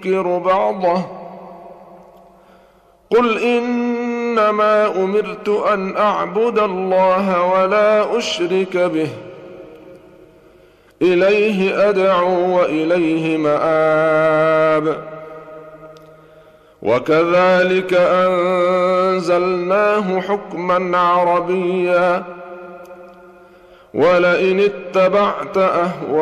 ينكر بعضه قل إنما أمرت أن أعبد الله ولا أشرك به إليه أدعو وإليه مآب وكذلك أنزلناه حكما عربيا ولئن اتبعت أهواءهم